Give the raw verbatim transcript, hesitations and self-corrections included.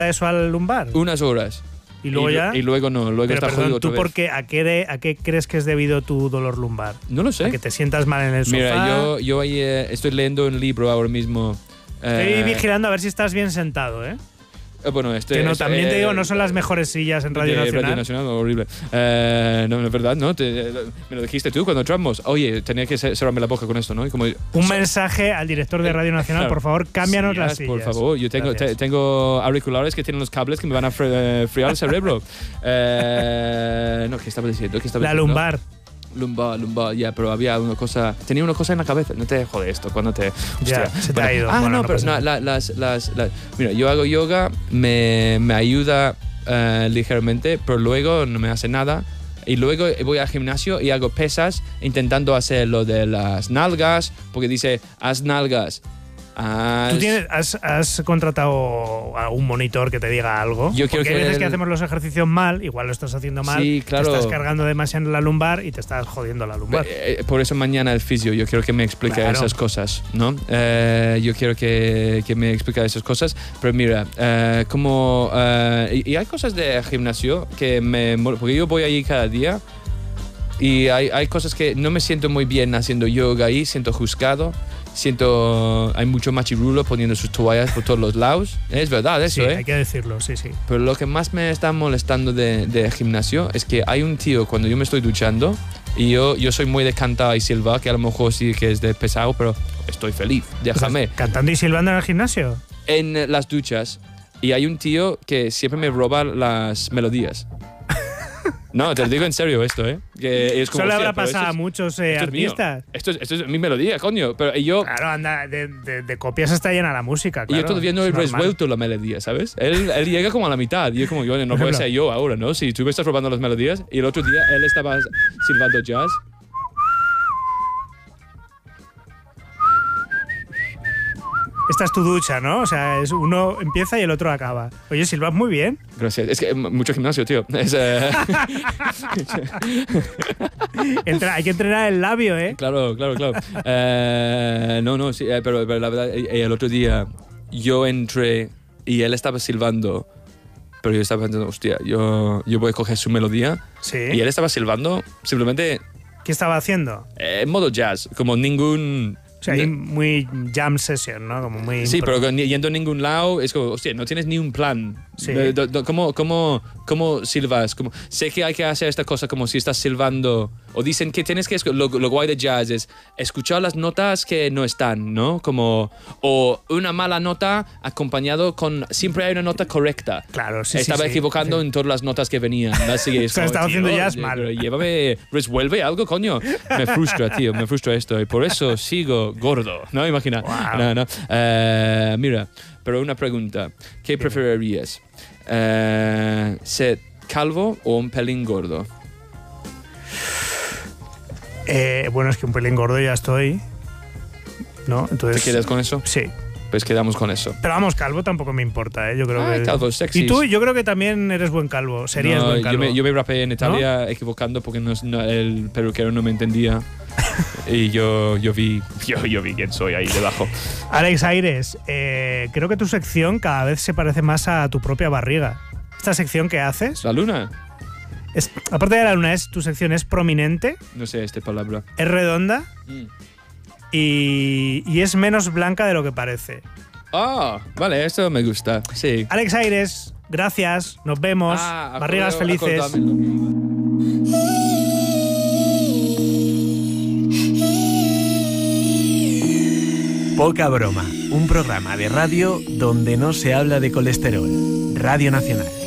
eso al lumbar? Unas horas. ¿Y luego y, ya? Y luego no, luego Pero, está perdón, jodido ¿tú otra por vez. qué, a, qué, a qué crees que es debido tu dolor lumbar? No lo sé. ¿A que te sientas mal en el sofá? Mira, yo, yo ahí, eh, estoy leyendo un libro ahora mismo. Estoy eh, vigilando a ver si estás bien sentado, ¿eh? eh, bueno, este, Que no, este, también te eh, digo, no son las mejores sillas en Radio de Nacional. Radio Nacional, horrible. Eh, no, no es verdad, ¿no? Te, me lo dijiste tú cuando entramos. Oye, tenía que cerrarme la boca con esto, ¿no? Y como, Un mensaje al director de Radio Nacional, Claro. por favor, cámbianos Sillas, las sillas. por favor, yo tengo, Gracias. te- tengo auriculares que tienen los cables que me van a fre- eh, friar el cerebro. eh, no, ¿qué estaba diciendo? ¿Qué estaba La diciendo? lumbar. Lumbar, lumbar, ya, pero había una cosa. Tenía una cosa en la cabeza. No te jode esto cuando te. Ya, hostia. se te ha ido. Ah, Bueno, no, no pero pasa no, nada. la- las, las, las- Mira, yo hago yoga, me, me ayuda eh, ligeramente, pero luego no me hace nada. Y luego voy al gimnasio y hago pesas intentando hacer lo de las nalgas, porque dice, haz nalgas. Haz... ¿Tú tienes, has, has contratado a un monitor que te diga algo? Yo quiero Porque hay que veces que el- hacemos los ejercicios mal, igual lo estás haciendo mal, Sí, claro. te estás cargando demasiado en la lumbar y te estás jodiendo la lumbar. Eh, Por eso mañana el fisio, yo quiero que me explique Claro. esas cosas, ¿no? Eh, yo quiero que, que me explique esas cosas, pero mira, eh, como... eh, y, y hay cosas de gimnasio que me... mol- Porque yo voy allí cada día y hay, hay cosas que no me siento muy bien haciendo yoga ahí, siento juzgado, siento... Hay mucho machirulo poniendo sus toallas por todos los lados. Es verdad eso, Sí, ¿eh? hay que decirlo, sí, sí. Pero lo que más me está molestando de, de gimnasio es que hay un tío cuando yo me estoy duchando y yo, yo soy muy de cantar y silbar, que a lo mejor sí que es de pesado, pero estoy feliz, déjame. ¿Cantando y silbando en el gimnasio? En las duchas y hay un tío que siempre me roba las melodías. No, te lo digo en serio esto, ¿eh? Que es como, Solo hostia, habrá pero pasado a esto es- muchos eh, esto es mío. artistas. Esto es, esto es mi melodía, coño. Pero yo, Claro, anda, de, de- de copias está llena la música. y Claro, yo todavía no he es normal. resuelto la melodía, ¿sabes? Él, él llega como a la mitad y yo como, yo no puede ejemplo. ser yo ahora, ¿no? Si tú me estás robando las melodías y el otro día él estaba silbando jazz. Esta es tu ducha, ¿no? O sea, es uno empieza y el otro acaba. Oye, silbas muy bien. Gracias. Es que eh, mucho gimnasio, tío. Es, eh, Entra- hay que entrenar el labio, ¿eh? claro, claro, claro. Eh, no, no, sí, eh, pero, pero la verdad, eh, el otro día yo entré y él estaba silbando, pero yo estaba pensando, hostia, yo, yo voy a coger su melodía. Sí. Y él estaba silbando simplemente ¿Qué estaba haciendo? eh, en modo jazz, como ningún... O sea, ahí muy jam session, ¿no? Como muy... Sí, impro. pero con- yendo a ningún lado, es como, hostia, no tienes ni un plan. Sí. De- de- de- ¿Cómo, cómo, cómo silbas? Como, sé que hay que hacer esta cosa como si estás silbando. O dicen que tienes que... escu- Lo, lo guay de jazz es escuchar las notas que no están, ¿no? Como... O una mala nota acompañado con... Siempre hay una nota correcta. Claro, sí, sí, Estaba sí. equivocando Sí. en todas las notas que venían. Así que es O sea, como, estaba haciendo tío, jazz eh, mal. pero llévame... Resuelve algo, coño. Me frustra, tío. Me frustra esto. Y por eso sigo gordo. ¿No? Imagina. Wow. No, no. Eh, mira, pero una pregunta. ¿Qué preferirías? Eh, ¿Ser calvo o un pelín gordo? Eh, bueno, es que un pelín gordo ya estoy, ¿no? ¿Te Entonces... quedas con eso? Sí. Pues quedamos con eso. Pero vamos, calvo tampoco me importa, ¿eh? Yo creo Ah, que... calvo, sexy. Y tú, yo creo que también eres buen calvo. Serías No, buen calvo. Yo me, yo me rapeé en Italia equivocando porque no, no- el peluquero no me entendía. Y yo, yo, vi, yo, yo vi quién soy ahí debajo. Alex Aires, eh, creo que tu sección cada vez se parece más a tu propia barriga. Esta sección que haces, ¿La luna? es, aparte de la luna, es, tu sección es prominente, No sé esta palabra. es redonda Mm. y, y es menos blanca de lo que parece. Ah, vale, esto me gusta. Sí. Alex Aires, gracias, nos vemos, Ah, barrigas acordé- felices. acordame. Poca broma, un programa de radio donde no se habla de colesterol. Radio Nacional.